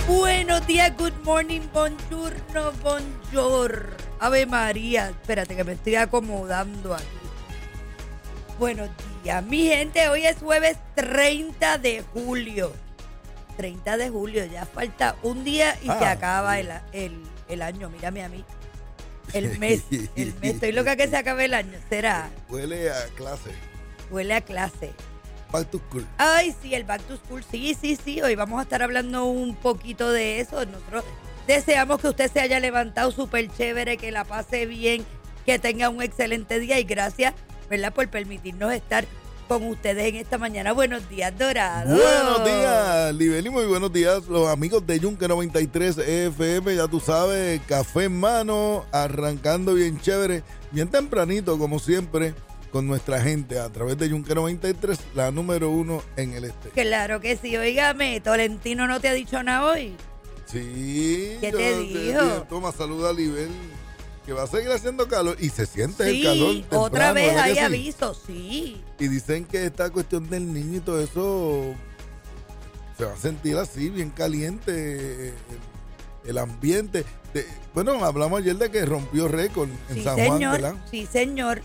Buenos días, good morning, buongiorno, bonjour. Ave María, espérate que me estoy acomodando aquí. Buenos días, mi gente, hoy es jueves 30 de julio. 30 de julio, ya falta un día y se acaba el año, mírame a mí. El mes, estoy loca que se acabe el año, ¿será? Huele a clase. Huele a clase. Back to school. Ay, sí, el back to school, sí. Hoy vamos a estar hablando un poquito de eso. Nosotros deseamos que usted se haya levantado súper chévere, que la pase bien, que tenga un excelente día y gracias, ¿verdad?, por permitirnos estar con ustedes en esta mañana. Buenos días, Dorado. Buenos días, Libeli, muy buenos días, los amigos de Yunque 93 FM, ya tú sabes, café en mano, arrancando bien chévere, bien tempranito, como siempre, con nuestra gente a través de Yunque 93, la número 1 en el este. Claro que sí, óigame, Tolentino no te ha dicho nada hoy. Sí. ¿Qué te dijo? Toma, saluda a Libel, que va a seguir haciendo calor y se siente Sí, el calor temprano, otra vez ¿verdad hay que sí? aviso, sí. Y dicen que esta cuestión del niño y todo eso se va a sentir así, bien caliente el ambiente. Bueno, hablamos ayer de que rompió récord en San Juan, ¿verdad? Sí, señor.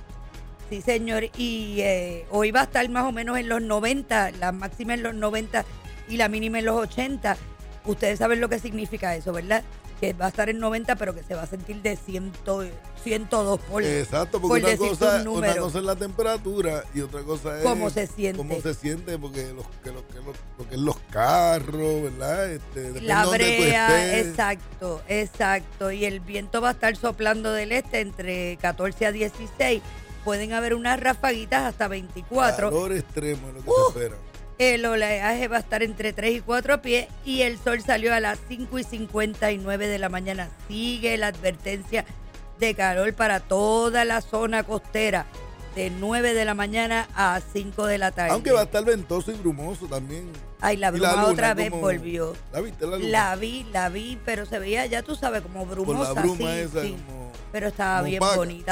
Y hoy va a estar más o menos en los 90, la máxima en los 90 y la mínima en los 80. Ustedes saben lo que significa eso, ¿verdad? Que va a estar en 90, pero que se va a sentir de 102 por Exacto, porque por una cosa es la temperatura y otra cosa es cómo se siente. Cómo se siente, porque lo que es los carros, ¿verdad? Depende La de donde tú brea, estés. exacto. Y el viento va a estar soplando del este entre 14 a 16. Pueden haber unas rafaguitas hasta 24. Calor extremo es lo que se espera. El oleaje va a estar entre 3 y 4 pies y el sol salió a las 5:59 de la mañana. Sigue la advertencia de calor para toda la zona costera de 9 de la mañana a 5 de la tarde. Aunque va a estar ventoso y brumoso también. Ay, la bruma luna, otra vez como, volvió. ¿La viste la luna? La vi, pero se veía, ya tú sabes, como brumosa. Por la bruma sí, esa, sí. como Pero estaba bien opaca. bonita.